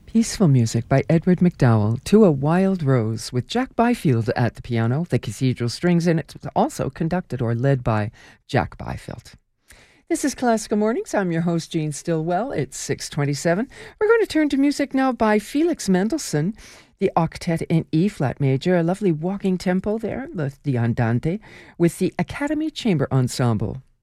Peaceful music by Edward McDowell, To a Wild Rose, with Jack Byfield at the piano, the cathedral strings, and it's also conducted or led by Jack Byfield. This is Classical Mornings. I'm your host, Jean Stillwell. It's 6:27. We're going to turn to music now by Felix Mendelssohn, the Octet in E-flat major, a lovely walking tempo there, the Andante, with the Academy Chamber Ensemble.